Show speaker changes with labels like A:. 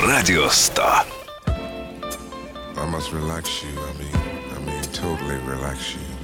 A: Радио 100.
B: I must relax you. I mean, totally relax you.